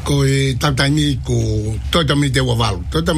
ko e tatani ko totalmente waval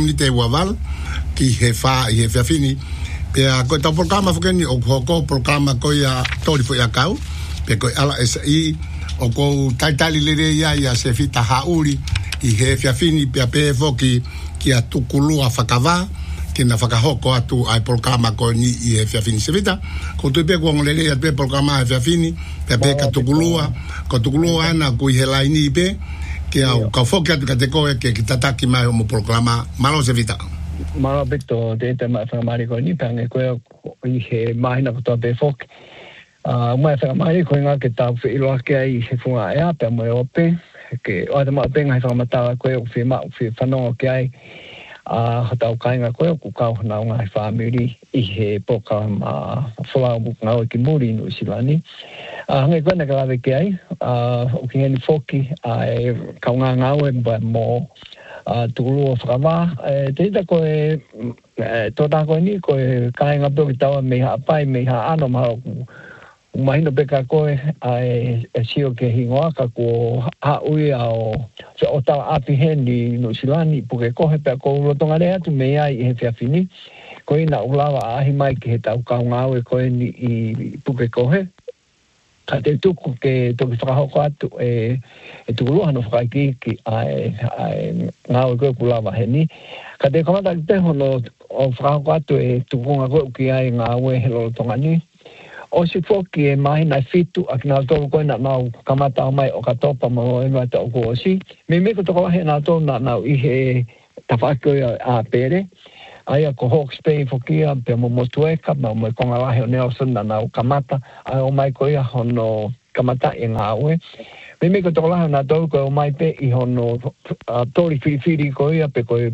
ki he fa i he fini pe a ko ta programa fukeni o ko programa ko ya tori fo ya kau pe ko ala SI o ko taitali le ya se fita hauri i he fini pe pe foki ki a tukulua fakava ki na fakahoko atu ai programa ko ni i he fini se vita ko tu pe ko ngole ya pe programa he fini pe ka tukulua ana ko i he laini pe que au ka foki atu ka te koe ke ki tataki mai o mo programa malo se vita malo beto de te mai fa mari ko ni pange ko i he mai na ko te foki mai fa mari ko nga ke ta fe ilo ke ai se funga ya pe mo ope ke o de ma pe nga fa mata ko o fe fa no ke ai hata o kai nga ko ku ka na nga family i he programa fola bu nga o ki muri no silani ngai ko na ka ve ke ai o ki ni foki ai ka nga o ba mo tulu frama te ta ko to ta ko ni ko kai nga pe ta me ha pai me ha ano ma mai no beka ko ai sio ke hingoa ka ko ha ui ao se o ta api hendi no silani porque ko he pe ko lo tonga le atu me ai he fia fini ko ina ulawa ahi mai ke ta ka nga o ko ni i porque ko he ka te tuku ke to ki whakaho ko atu e tukuluha no whakaiki ki ai nga o ko kulawa he ni ka te kamata ki te hono o whakaho ko atu e tukunga ko ki ai nga o he lo tonga ni o si foki e mai na fitu a kina tōru koe na nau kamata o mai o katopa mo e mai ta o ko osi. Me me ko toko he na tōru na nau i he tawhakoi a pere. Aia ko Hawke's Bay foki a pe mo motueka ma mo konga lahe o Nelson na nau kamata. Ai o mai koe a hono kamata e ngā ue. Me me ko toko lahe na tōru koe o mai pe i hono tori whiriwhiri koe a pe koe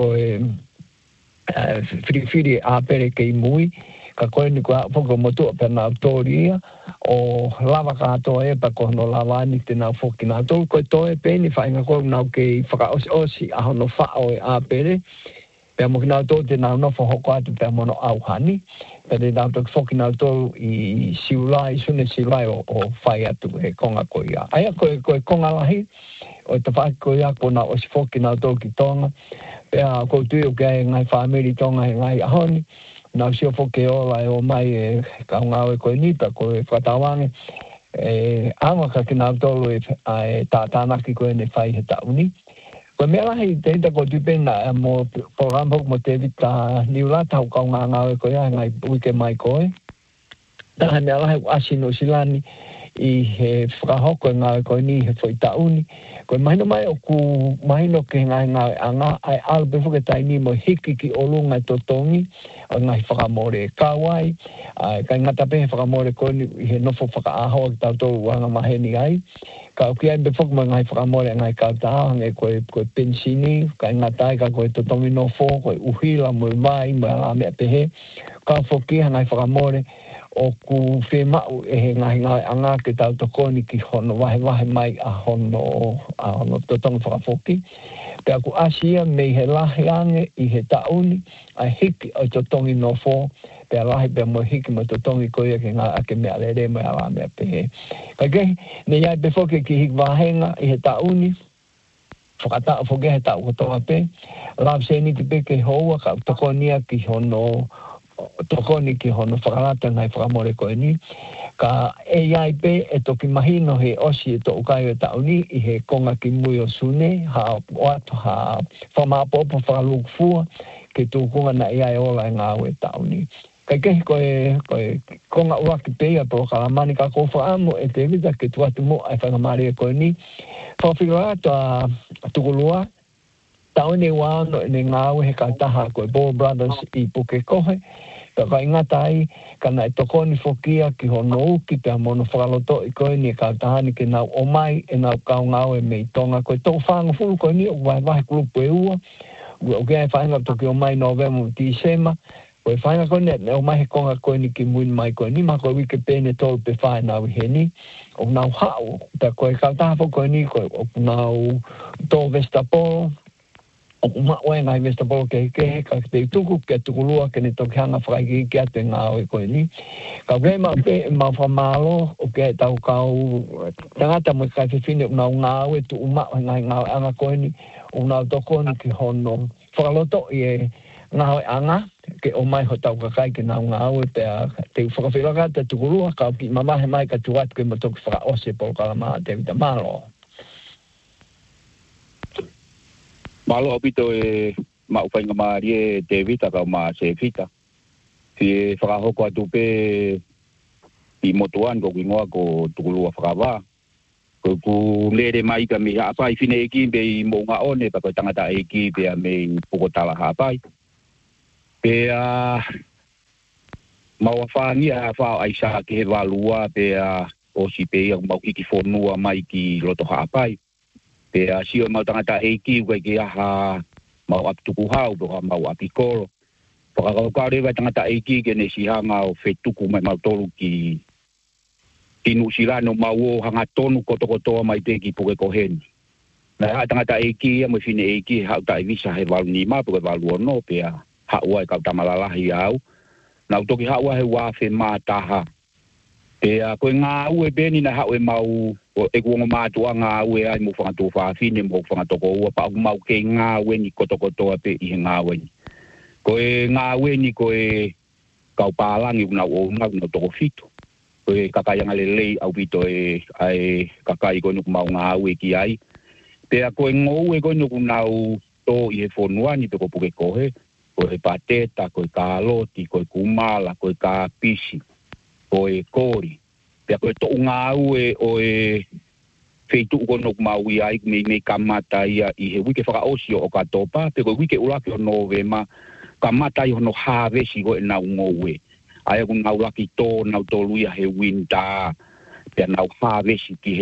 whiriwhiri a pere ke i mui. Ka koe ni kua whoko motua pe nā tōria o lava katoa e pa ko no lava ani te nā whoki nā tōru koe toe pe ni whainga koe nau ke whakaosi a hono whao e a pere pe mo ki nā tōru te nā nofo hoko atu pe mono au hani pe te nā tōru whoki nā tōru i siulai sune siulai o whai atu e konga koe ia aia koe konga lahi o te whaki koe ia ko nā osi whoki nā tōru ki tonga pe a koe tui o kia e ngai whaamiri tonga e ngai ahoni nā sio foke ola e o mai e kaungau e koe nipa koe whatawange anga ka ki nā tolu e tātānaki koe ne whai he tauni. Koe mea lahi te hita ko tupena mo programpok mo te vita niulata hau kaungau e koe a ngai wike mai koe. Taha mea lahi asino silani i he whakahoko e ngā koe ni he whai tauni. Koe mahino mai o ku mahino ke ngā anga ai alpe whuke tai ni mo hiki ki olunga to tongi o ngai whakamore e kawai. Kai ngata pe he whakamore koe ni he nofo whakaahoa ki tau tōu wanga maheni ai. Ka o ki ai be whuku ma ngai whakamore ngai kautaha ngai koe pensini. Kai ngata ai ka koe to tongi nofo koe uhila mo mai mo ala mea pehe. Ka whuki ngai whakamore o ku whemau e he ngai anga ke tau tokoni ki hono wahe mai a hono to tonga whakafoki. Pea ku asia mei he lahi ange i he tauni a hiki o to tongi no fo pea lahi pea mo hiki mo to tongi koia ke ngā ake mea lere mo ala mea pehe. Ka kehi, ne iai pe foki ki hiki wahenga i he tauni whakata o foke he tau kotoa pe. Lav seni ki pe ke hoa ka tokonia ki hono tokoni ki hono whakarata ngai whakamore koe ni. Ka e iai pe e toki mahino he osi e to ukai o tauni i he konga ki mui o sune, ha oatu ha whamapopo whakalukfua ke tūkunga na iai ola e ngā ue tauni. Kai kehi koe konga uaki pe a pro kalamani ka kofa amo e te vida ke tuatu mo ai whakamare e koe ni. Whawhira ato a tukulua tauni wano e ngā ue he kaitaha koe Ball Brothers i puke kohe. Ka kai ngata ai, kana e tokoni fokia ki hono uki, pia mono whakaloto i koe ni e kautahani ke nau o mai, e nau kau ngau e mei tonga. Koe tō whanga fulu koe ni, o wahe kulupu e ua, o kia e whainga toki o mai November December, koe whainga koe ni, o mai he konga koe ni ki muin mai koe ni, ma koe wike pene tolu pe whae nau i he ni, o nau hao, pia koe kautaha fo koe ni, koe o nau tō Vestapolo, o ma o ngai mesta polo ke ka te tuku ke tukulua ke ni to kanga frai ke te nga o ko ni ka we ma pe ma fa malo o ke tau ka tangata mo ka fine na nga o tu ma ngai nga anga ko ni una to ko ni ki hono fa lo to e nga anga ke o mai ho tau ka kai ke na nga o te fa fa ka te tukulua ka ki mama he mai ka tuat ke mo to fa o se polo ka ma te vita malo malo opito e ma ufainga marie te vita ka ma se vita si whakahoko atu pe i motuan ko kingoa ko tukulua whakawā ko ku lere mai ka mi haapai fine eki pe i mounga one pa ko tangata eki pe a me pukotala haapai pe a mawawhangi a whao aisa ke he walua pe a o si pe i mau hiki whonua mai ki loto haapai pe a sio mau tangata eki ua ki aha mau apituku hau pe mau apikolo whakakau rewa tangata eki ke ne si hanga o whetuku mai mau tolu ki New Zealand mau o hanga tonu kotokotoa mai te ki puke koheni na ha tangata eki a mo fine eki hau ta visa he walu ni ma puke walu ono pe a haua e kau tamalalahi au na utoki haua he wafe mataha pe a koe ngā ue beni na hau e mau e kuongo mātua ngā ue ai mo whangatu whaafine mo whangatoko ua pa mau kei ngā ue ni kotokotoa pe i he ngā ue ni koe ngā ue ni koe kau pālangi unau o unau toko fito koe kakayanga lelei au pito e ai kakai koe nuku mau ngā ue ki ai pe a koe ngou e koe nuku nau to i he whonuani pe ko puke kohe koe pateta, koe kāloti, koe kumala, koe kāpisi koe kori. Pea koe to ngā ue o e feitu ukono maui ai me kamata ia i he wike whakaosio o katopa, pe koe wike ulaki o Novema, kamata i hono harvesti koe nau ngoue. Ai aku nau laki tō, nau tō luia he winter, pea nau harvesti ki he